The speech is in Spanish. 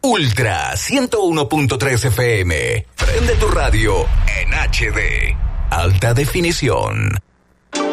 Ultra 101.3 FM. Prende tu radio en HD. Alta definición.